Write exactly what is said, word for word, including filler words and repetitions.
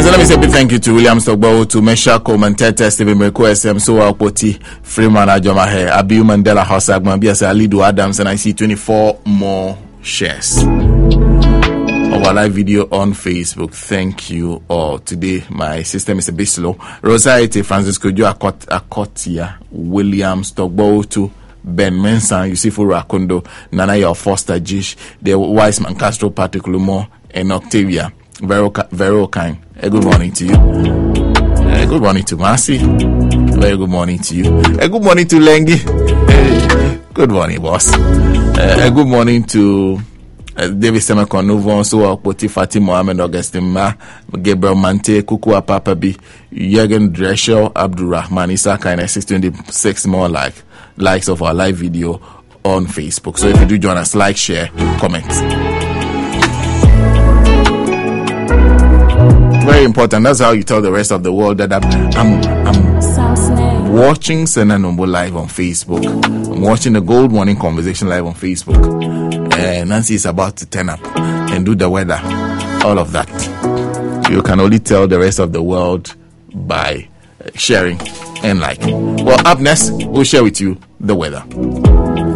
So let me say a big thank you to William Stogbo, to Mesha Coleman, Tete, Stephen Meko, S M, Soa Poti, Freeman Ajomahe, Abiu Mandela, House Agman, B S Alidu Adams, and I see twenty-four more shares of our live video on Facebook. Thank you all. Today, my system is a bit slow. Rosaite, Francisco Jo Akot, Akotia, William Stogbo, to Ben Mensah, Yusufu Rakondo, Nana Foster Jish, the Wiseman Castro Particular, and Octavia. Very, very kind. A good morning to you. A good morning to Marcy. Very good morning to you. A good morning to Lengi. Good morning, boss. A good morning to uh, David Semakon Novo, so Poti Fati Mohamed Augustine Ma, Gabriel Mante, Kuku Apapabi, Jürgen Drescher, Abdurrahman Isaka, and six twenty-six more like likes of our live video on Facebook. So if you do join us, like, share, comment. Very important. That's how you tell the rest of the world that I'm, I'm, I'm watching Senanombo live on Facebook. I'm watching the Gold Morning Conversation live on Facebook. And Nancy is about to turn up and do the weather. All of that. You can only tell the rest of the world by sharing and liking. Well, up next, we'll share with you the weather.